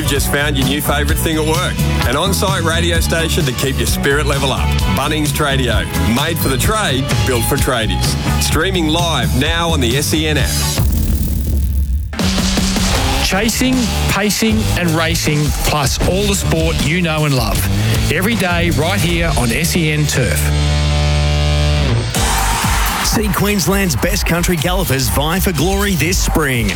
You've just found your new favourite thing at work. An on-site radio station to keep your spirit level up. Bunnings Tradio. Made for the trade, built for tradies. Streaming live now on the SEN app. Chasing, pacing and racing, plus all the sport you know and love. Every day right here on SEN Turf. See Queensland's best country gallopers vie for glory this spring.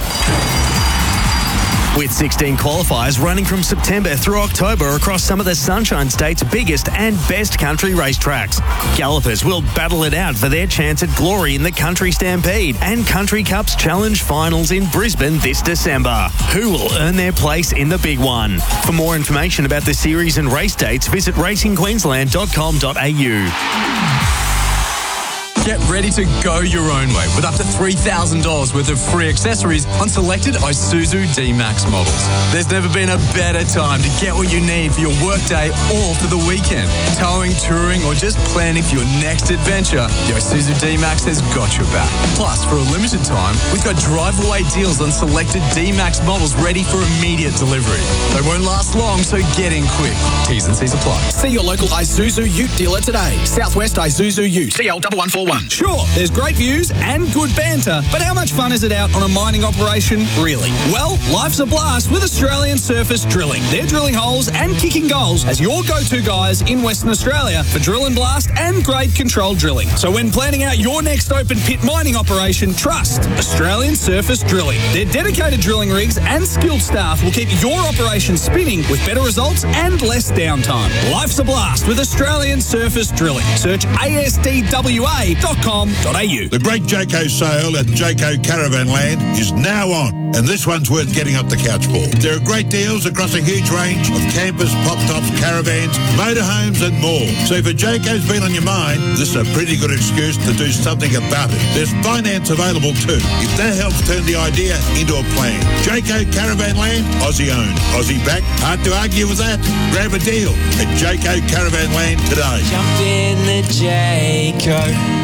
With 16 qualifiers running from September through October across some of the Sunshine State's biggest and best country racetracks. Gallopers will battle it out for their chance at glory in the Country Stampede and Country Cups Challenge Finals in Brisbane this December. Who will earn their place in the big one? For more information about the series and race dates, visit racingqueensland.com.au. Get ready to go your own way with up to $3,000 worth of free accessories on selected Isuzu D-Max models. There's never been a better time to get what you need for your workday or for the weekend. Towing, touring, or just planning for your next adventure, the Isuzu D-Max has got your back. Plus, for a limited time, we've got drive-away deals on selected D-Max models ready for immediate delivery. They won't last long, so get in quick. T's and C's apply. See your local Isuzu Ute dealer today. Southwest Isuzu Ute. CL1141. Sure, there's great views and good banter, but how much fun is it out on a mining operation, really? Well, life's a blast with Australian Surface Drilling. They're drilling holes and kicking goals as your go-to guys in Western Australia for drill and blast and grade control drilling. So when planning out your next open pit mining operation, trust Australian Surface Drilling. Their dedicated drilling rigs and skilled staff will keep your operation spinning with better results and less downtime. Life's a blast with Australian Surface Drilling. Search ASDWA.com.au. The great Jayco sale at Jayco Caravan Land is now on, and this one's worth getting up the couch for. There are great deals across a huge range of campers, pop-tops, caravans, motorhomes and more. So if a Jayco's been on your mind, this is a pretty good excuse to do something about it. There's finance available too, if that helps turn the idea into a plan. Jayco Caravan Land, Aussie owned, Aussie backed. Hard to argue with that. Grab a deal at Jayco Caravan Land today. Jump in the Jayco.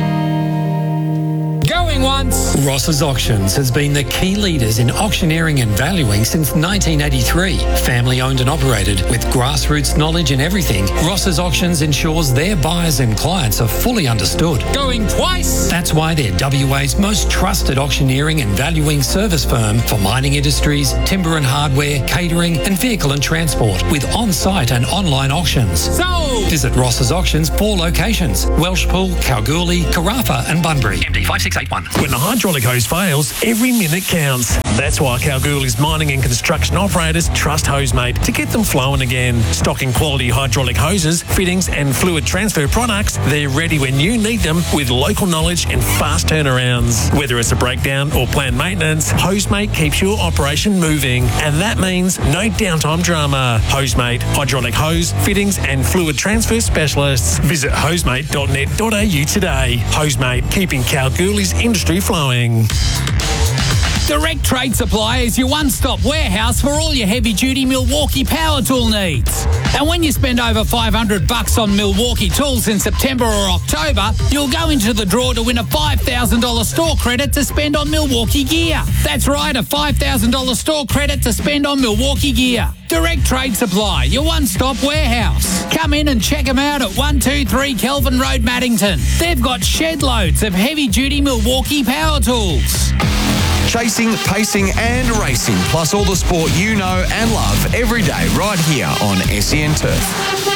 Going once. Ross's Auctions has been the key leaders in auctioneering and valuing since 1983. Family owned and operated with grassroots knowledge in everything, Ross's Auctions ensures their buyers and clients are fully understood. Going twice. That's why they're WA's most trusted auctioneering and valuing service firm for mining industries, timber and hardware, catering and vehicle and transport with on-site and online auctions. So visit Ross's Auctions 4 locations: Welshpool, Kalgoorlie, Carafa and Bunbury. MD 5681. When the hydraulic hose fails, every minute counts. That's why Kalgoorlie's mining and construction operators trust Hosemate to get them flowing again. Stocking quality hydraulic hoses, fittings and fluid transfer products, they're ready when you need them with local knowledge and fast turnarounds. Whether it's a breakdown or planned maintenance, Hosemate keeps your operation moving. And that means no downtime drama. Hosemate, hydraulic hose, fittings and fluid transfer specialists. Visit hosemate.net.au today. Hosemate, keeping Kalgoorlie's industry flowing. Direct Trade Supply is your one-stop warehouse for all your heavy-duty Milwaukee power tool needs. And when you spend over $500 on Milwaukee tools in September or October, you'll go into the draw to win a $5,000 store credit to spend on Milwaukee gear. That's right, a $5,000 store credit to spend on Milwaukee gear. Direct Trade Supply, your one-stop warehouse. Come in and check them out at 123 Kelvin Road, Maddington. They've got shed loads of heavy-duty Milwaukee power tools. Chasing, pacing and racing, plus all the sport you know and love every day right here on SEN Turf.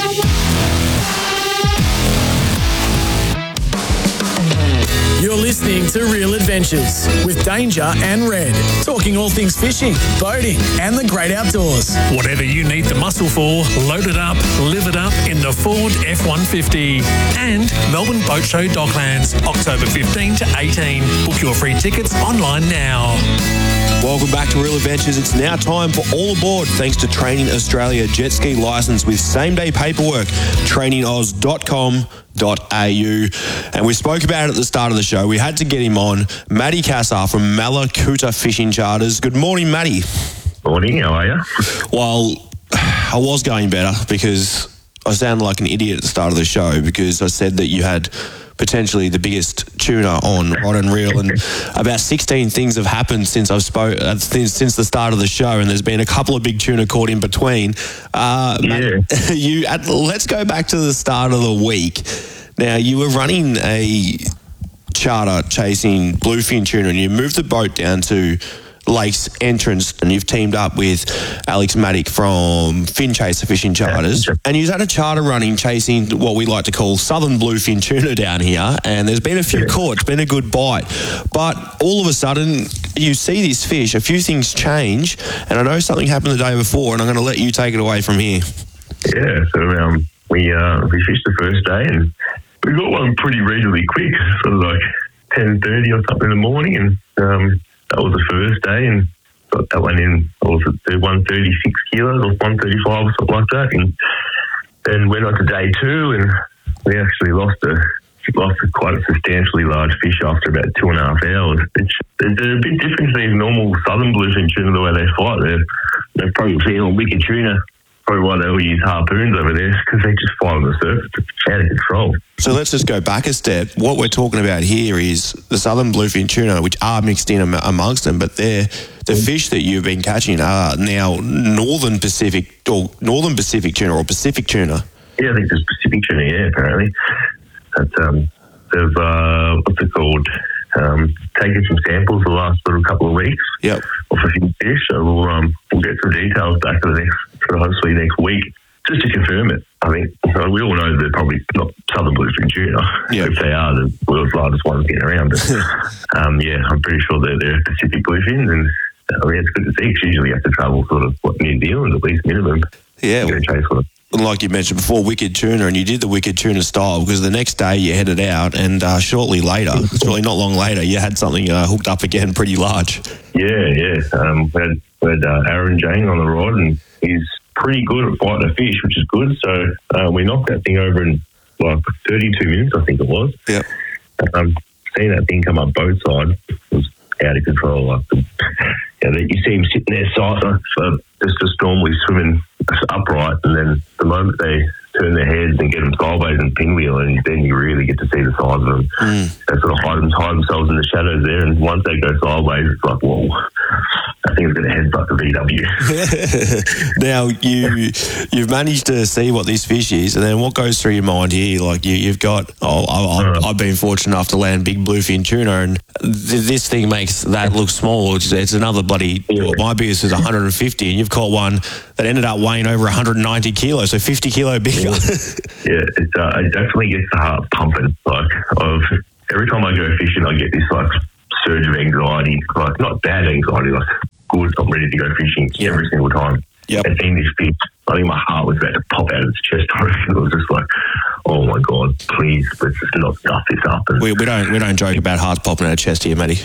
You're listening to Real Adventures with Danger and Red, talking all things fishing, boating and the great outdoors. Whatever you need the muscle for, load it up, live it up in the Ford F-150. And Melbourne Boat Show Docklands, October 15 to 18. Book your free tickets online now. Welcome back to Real Adventures. It's now time for All Aboard, thanks to Training Australia jet ski licence with same-day paperwork. TrainingAus.com.au. And we spoke about it at the start of the show. We had to get him on. Matty Cassar from Malakuta Fishing Charters. Good morning, Matty. Morning, how are you? Well, I was going better because I sounded like an idiot at the start of the show because I said that you had potentially the biggest tuna on Rod and Reel, and about 16 things have happened since since the start of the show, and there's been a couple of big tuna caught in between. Let's go back to the start of the week. Now, you were running a charter chasing bluefin tuna, and you moved the boat down to Lakes Entrance, and you've teamed up with Alex Maddock from Fin Chaser Fishing Charters, and you've had a charter running chasing what we like to call southern bluefin tuna down here, and there's been a few caught. It's been a good bite, but all of a sudden you see this fish, a few things change, and I know something happened the day before, and I'm going to let you take it away from here. Yeah, so we fished the first day, and we got one pretty reasonably quick, sort of like 10:30 or something in the morning, and that was the first day, and got that one in, what was it, 136 kilos or 135 or something like that. And then went on to day 2, and we actually lost quite a substantially large fish after about 2.5 hours. There's a big difference between normal southern bluefin tuna, the way they fight. They're probably feeling wicked tuna. Probably why they all use harpoons over there, because they just fight on the surface. It's out of control. So let's just go back a step. What we're talking about here is the southern bluefin tuna, which are mixed in amongst them, but the fish that you've been catching are now northern Pacific tuna or Pacific tuna. Yeah, I think there's Pacific tuna, yeah, apparently. That's, they've, what's it called? Taken some samples the last sort of couple of weeks of a few fish, so we'll get some details back hopefully next week, just to confirm it. I think we all know they're probably not southern bluefin tuna. If they are, the world's largest ones getting around. But, I'm pretty sure they're Pacific bluefins, and it's good to see, because usually you have to travel sort of New Zealand at least minimum. Yeah. Like you mentioned before, wicked tuna, and you did the wicked tuna style, because the next day you headed out, and shortly later, it's really not long later, you had something hooked up again pretty large. Yeah. We had Aaron Jane on the rod, and he's pretty good at fighting a fish, which is good. So we knocked that thing over in like 32 minutes, I think it was. Yeah. Seeing that thing come up both sides was out of control. Like you see him sitting there silent, so just normally swimming upright, and then the moment they turn their heads and get them sideways and pinwheel, and then you really get to see the size of them. They sort of hide themselves in the shadows there, and once they go sideways, it's like, whoa, I think it's going to headbutt the VW. Now, you've managed to see what this fish is, and then what goes through your mind here? Like, you've got, I've been fortunate enough to land big bluefin tuna, and this thing makes that look small. It's another bloody, my biggest is 150, and you've caught one that ended up weighing over 190 kilos, so 50 kilo bigger. It definitely gets the heart pumping. Like, every time I go fishing, I get this like surge of anxiety, like not bad anxiety, like good, I'm ready to go fishing every single time. And seeing this fish, I think my heart was about to pop out of its chest. It was just like, oh my God, please, let's just not stuff this up. And we don't joke about hearts popping out of chest here, Matty.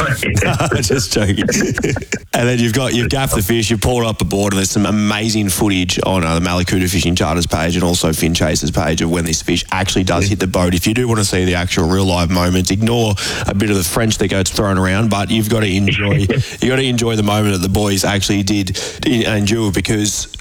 Just joking. And then you've gaffed the fish, you've pulled up a board, and there's some amazing footage on the Malakuta Fishing Charters page, and also Fin Chaser's page, of when this fish actually does hit the boat. If you do want to see the actual real live moments, ignore a bit of the French that gets thrown around, but you've got to enjoy the moment that the boys actually did endure, because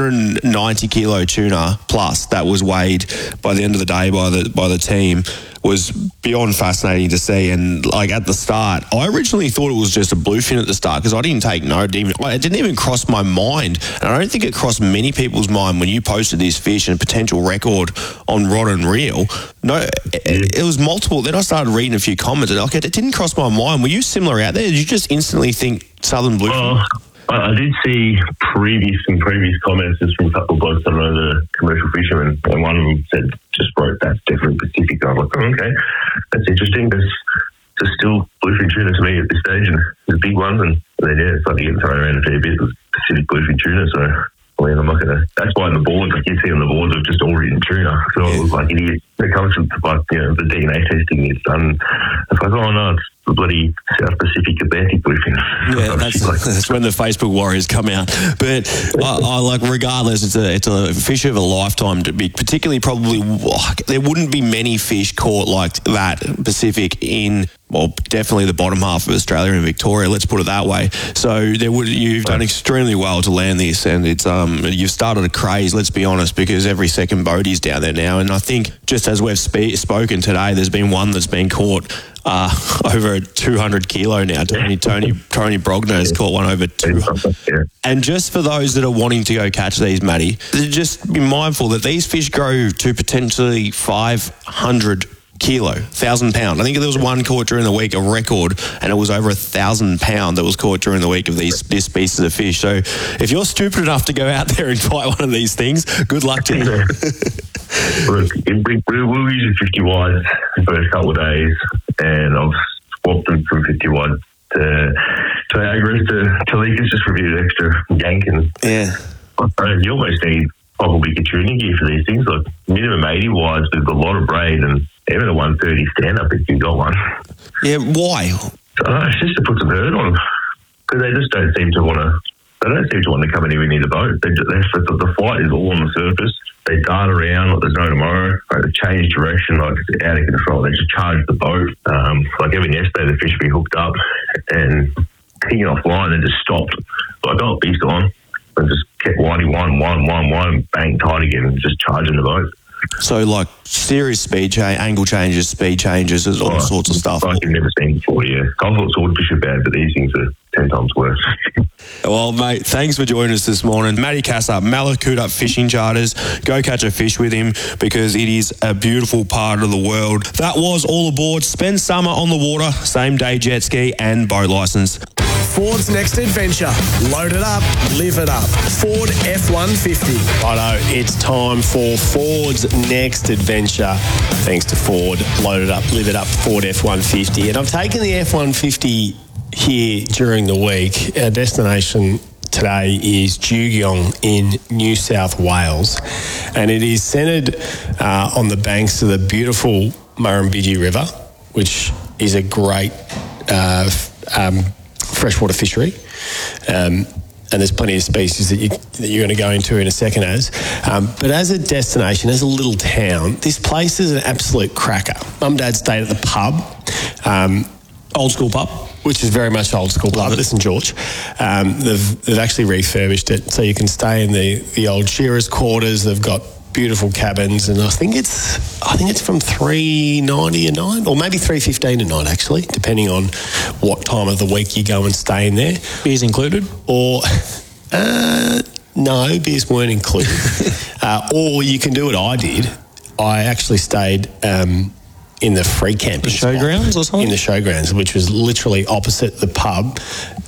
190 kilo tuna plus that was weighed by the end of the day by the team was beyond fascinating to see. And like at the start, I originally thought it was just a bluefin at the start, because I didn't take note. It didn't even cross my mind, and I don't think it crossed many people's mind when you posted this fish and potential record on Rod and Reel. No, it was multiple. Then I started reading a few comments, and it didn't cross my mind. Were you similar out there? Did you just instantly think southern bluefin? I did see previous comments just from a couple of blokes that know the commercial fishermen, and one of them wrote that's definitely Pacific. I was like, oh, okay, that's interesting. There's still bluefin tuna to me at this stage, and the big ones, and then it's like getting thrown around a fair bit with Pacific bluefin tuna. So I mean, I'm not gonna. That's why the boards, like you see on the boards, are just all written tuna. So I was like, idiot. When it comes to the DNA testing is done, it's like, oh no, it's the bloody South Pacific Atlantic bluefin. Yeah, that's when the Facebook warriors come out. But I like, regardless, it's a fish of a lifetime to be. Particularly, probably there wouldn't be many fish caught like that Pacific in well, definitely the bottom half of Australia and Victoria, let's put it that way. So you've done extremely well to land this, and it's you've started a craze, let's be honest, because every second boat is down there now. And I think just as we've spoken today, there's been one that's been caught over 200 kilo now. Tony Brogner has caught one over 200. And just for those that are wanting to go catch these, Matty, just be mindful that these fish grow to potentially 500 kilo, 1,000 pound. I think there was one caught during the week, a record, and it was over 1,000 pound that was caught during the week of this species of fish. So if you're stupid enough to go out there and fight one of these things, good luck to you. Look, we'll use 50 wides the first couple of days, and I've swapped them from 50 wide to Agris to Leakers just for a bit of extra yanking. Yeah. You almost need probably good tuning gear for these things, like minimum 80 wides with a lot of braid, and even a 130 stand-up if you've got one. Yeah, why? It's just to put some hurt on them, because they just don't seem to want to. They don't seem to want to come anywhere near the boat. The flight is all on the surface. They dart around like there's no tomorrow. Like they change direction like it's out of control. They just charge the boat. Like even yesterday, the fish would be hooked up and pinging offline and just stopped. Like, oh, he's gone. And just kept winding, bang, tight again, and just charging the boat. So, like, serious angle changes, speed changes, all sorts of stuff. Like you've never seen before, yeah. I thought swordfish are bad, but these things are 10 times worse. Well, mate, thanks for joining us this morning. Matty Cassup, Malakuta Fishing Charters. Go catch a fish with him, because it is a beautiful part of the world. That was all aboard. Spend summer on the water, same day jet ski and boat licence. Ford's next adventure. Load it up, live it up. Ford F-150. Righto, it's time for Ford's next adventure. Thanks to Ford. Load it up, live it up, Ford F-150. And I've taken the F-150 here during the week. Our destination today is Jugiong in New South Wales. And it is centred on the banks of the beautiful Murrumbidgee River, which is a great freshwater fishery, and there's plenty of species that you're going to go into in a second but as a destination, as a little town, this place is an absolute cracker. Mum and Dad stayed at the pub, old school pub, which is very much old school pub. Listen, George, they've actually refurbished it so you can stay in the old shearers' quarters. They've got beautiful cabins, and I think it's from $3.90 a night, or maybe $3.15 a night, actually, depending on what time of the week you go and stay in there. Beers included? Or no, beers weren't included. Or you can do what I did. I actually stayed in the free camping showgrounds or something? In the showgrounds, which was literally opposite the pub.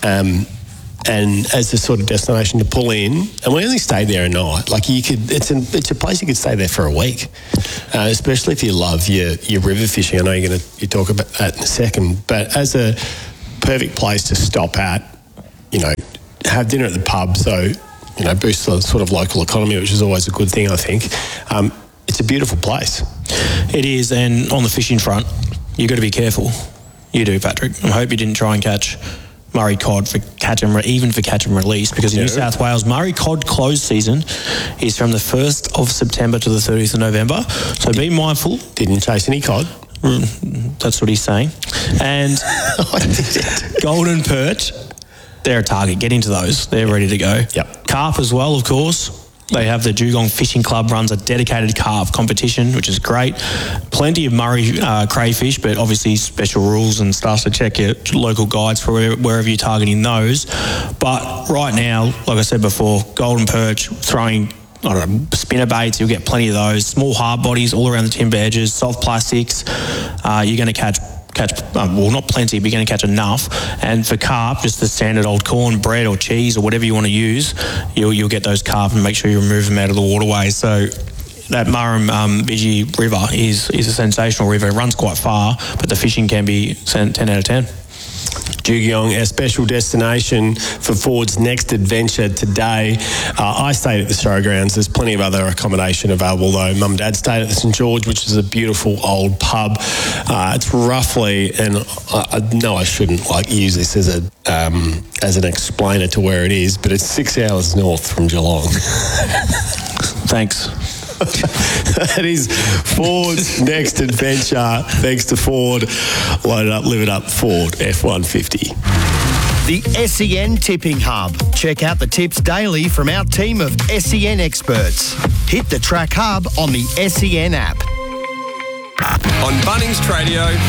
And as the sort of destination to pull in, and we only stayed there a night. Like it's a place you could stay there for a week, especially if you love your river fishing. I know you talk about that in a second, but as a perfect place to stop at, have dinner at the pub, so boost the sort of local economy, which is always a good thing, I think. It's a beautiful place. It is, and on the fishing front, you've got to be careful. You do, Patrick. I hope you didn't try and catch Murray cod for catch and release, because in New South Wales, Murray cod closed season is from the 1st of September to the 30th of November. So be mindful. Didn't chase any cod. That's what he's saying. And golden perch, they're a target. Get into those. They're ready to go. Yep. Carp as well, of course. They have the Dugong Fishing Club runs a dedicated carp competition, which is great. Plenty of Murray crayfish, but obviously special rules and stuff, so check your local guides for wherever you're targeting those. But right now, like I said before, golden perch, throwing spinner baits, you'll get plenty of those. Small hard bodies all around the timber edges, soft plastics. You're going to catch, well, not plenty, but you're going to catch enough. And for carp, just the standard old corn, bread or cheese or whatever you want to use, you'll get those carp, and make sure you remove them out of the waterways. So that Murrumbidgee River is a sensational river. It runs quite far, but the fishing can be 10 out of 10. Jugiong, our special destination for Ford's next adventure today. I stayed at the showgrounds. There's plenty of other accommodation available, though. Mum and Dad stayed at the St George, which is a beautiful old pub. It's roughly, and I know I shouldn't use this as an explainer to where it is, but it's 6 hours north from Geelong. Thanks. That is Ford's next adventure. Thanks to Ford. Load it up, live it up. Ford F-150. The SEN Tipping Hub. Check out the tips daily from our team of SEN experts. Hit the Track Hub on the SEN app. On Bunnings Tradio,